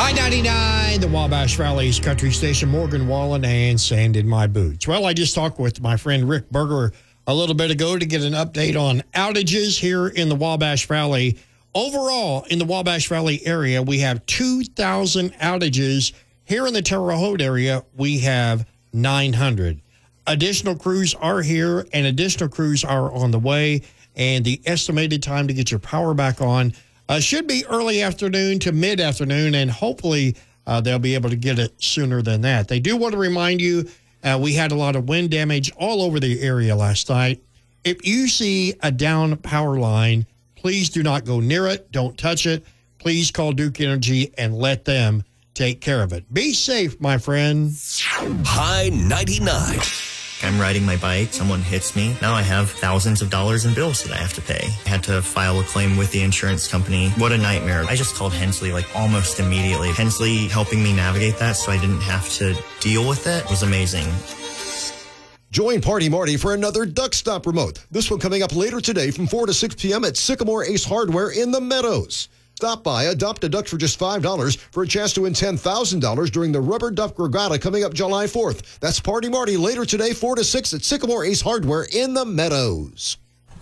High 99, the Wabash Valley's country station, Morgan Wallen and Sand in My Boots. Well, I just talked with my friend Rick Berger a little bit ago to get an update on outages here in the Wabash Valley. Overall, in the Wabash Valley area, we have 2,000 outages. Here in the Terre Haute area, we have 900. Additional crews are here, and additional crews are on the way, and the estimated time to get your power back on should be early afternoon to mid-afternoon, and hopefully they'll be able to get it sooner than that. They do want to remind you we had a lot of wind damage all over the area last night. If you see a down power line, please do not go near it. Don't touch it. Please call Duke Energy and let them take care of it. Be safe, my friend. High 99. I'm riding my bike, someone hits me. Now I have thousands of dollars in bills that I have to pay. I had to file a claim with the insurance company. What a nightmare. I just called Hensley almost immediately. Hensley helping me navigate that so I didn't have to deal with it was amazing. Join Party Marty for another Duck Stop remote. This one coming up later today from 4 to 6 p.m. at Sycamore Ace Hardware in the Meadows. Stop by, adopt a duck for just $5 for a chance to win $10,000 during the Rubber Duck Regatta coming up July 4th. That's Party Marty later today, 4 to 6 at Sycamore Ace Hardware in the Meadows.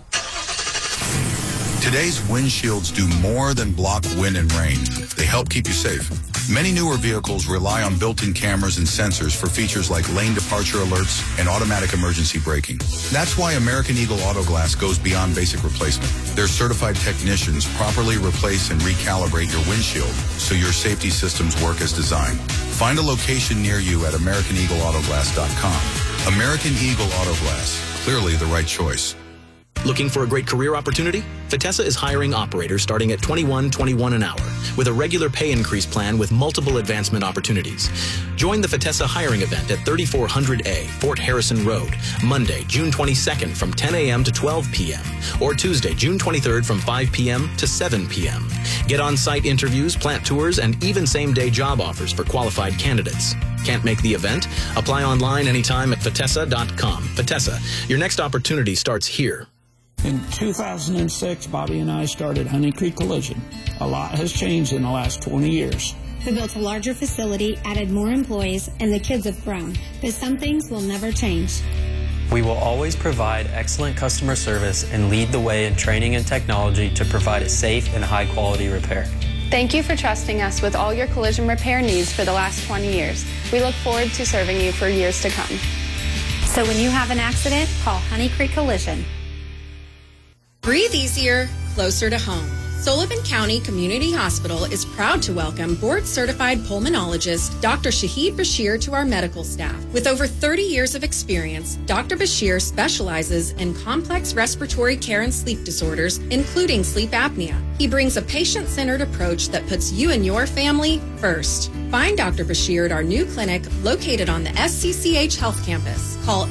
Today's windshields do more than block wind and rain. They help keep you safe. Many newer vehicles rely on built-in cameras and sensors for features like lane departure alerts and automatic emergency braking. That's why American Eagle Auto Glass goes beyond basic replacement. Their certified technicians properly replace and recalibrate your windshield so your safety systems work as designed. Find a location near you at AmericanEagleAutoGlass.com. American Eagle Auto Glass, clearly the right choice. Looking for a great career opportunity? Fetessa is hiring operators starting at $21.21 an hour with a regular pay increase plan with multiple advancement opportunities. Join the Fetessa hiring event at 3400A Fort Harrison Road, Monday, June 22nd from 10 a.m. to 12 p.m. or Tuesday, June 23rd from 5 p.m. to 7 p.m. Get on-site interviews, plant tours, and even same-day job offers for qualified candidates. Can't make the event? Apply online anytime at Fetessa.com. Fetessa, your next opportunity starts here. In 2006, Bobby and I started Honey Creek Collision. A lot has changed in the last 20 years. We built a larger facility, added more employees, and the kids have grown. But some things will never change. We will always provide excellent customer service and lead the way in training and technology to provide a safe and high-quality repair. Thank you for trusting us with all your collision repair needs for the last 20 years. We look forward to serving you for years to come. So when you have an accident, call Honey Creek Collision. Breathe easier, closer to home. Sullivan County Community Hospital is proud to welcome board-certified pulmonologist Dr. Shahid Bashir to our medical staff. With over 30 years of experience, Dr. Bashir specializes in complex respiratory care and sleep disorders, including sleep apnea. He brings a patient-centered approach that puts you and your family first. Find Dr. Bashir at our new clinic located on the SCCH Health Campus. Call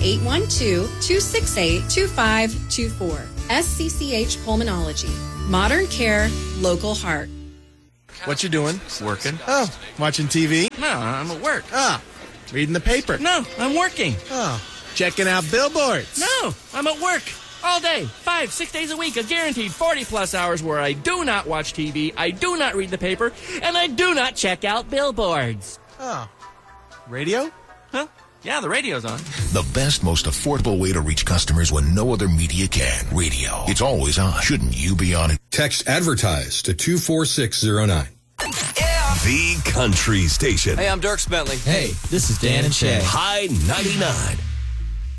812-268-2524. SCCH Pulmonology. Modern care, local heart. What you doing? Working. Oh, watching TV? No, I'm at work. Ah, reading the paper? No, I'm working. Oh, checking out billboards? No, I'm at work. All day, 5-6 days a week, a guaranteed 40-plus hours where I do not watch TV, I do not read the paper, and I do not check out billboards. Oh, radio? Huh? Yeah, the radio's on. The best, most affordable way to reach customers when no other media can. Radio. It's always on. Shouldn't you be on it? Text advertise to 24609. The Country Station. Hey, I'm Dirk Bentley. Hey, this is Dan and Shay. High 99.